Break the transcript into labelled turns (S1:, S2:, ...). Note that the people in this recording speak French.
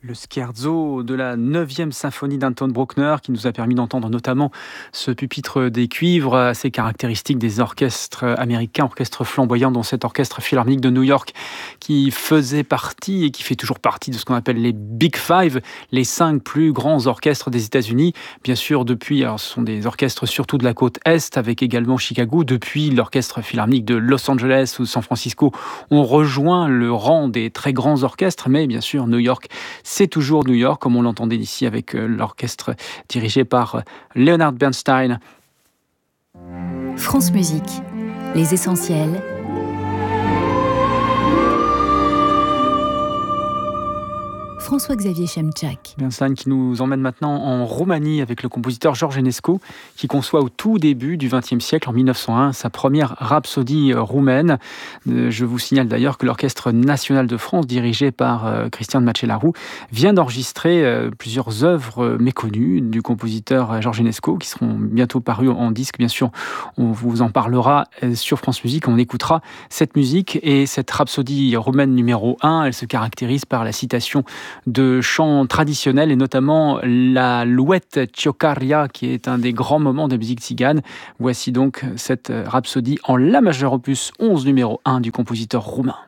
S1: Le scherzo de la 9e symphonie d'Anton Bruckner qui nous a permis d'entendre notamment ce pupitre des cuivres assez caractéristique des orchestres américains, orchestres flamboyants, dont cet orchestre philharmonique de New York qui faisait partie et qui fait toujours partie de ce qu'on appelle les Big Five, les 5 plus grands orchestres des États-Unis. Bien sûr, depuis, alors ce sont des orchestres surtout de la côte Est, avec également Chicago. Depuis, l'orchestre philharmonique de Los Angeles ou San Francisco ont rejoint le rang des très grands orchestres, mais bien sûr, New York, c'est toujours New York, comme on l'entendait ici avec l'orchestre dirigé par Leonard Bernstein.
S2: France Musique, les essentiels. François-Xavier Chemczak.
S1: Bernstein qui nous emmène maintenant en Roumanie avec le compositeur George Enescu qui conçoit au tout début du XXe siècle, en 1901, sa première rhapsodie roumaine. Je vous signale d'ailleurs que l'Orchestre national de France, dirigé par Cristian Macelaru, vient d'enregistrer plusieurs œuvres méconnues du compositeur George Enescu qui seront bientôt parues en disque. Bien sûr, on vous en parlera sur France Musique. On écoutera cette musique et cette rhapsodie roumaine numéro 1. Elle se caractérise par la citation de chants traditionnels et notamment la louette Ciocaria qui est un des grands moments de musique tzigane. Voici donc cette rhapsodie en la majeur opus 11 numéro 1 du compositeur roumain.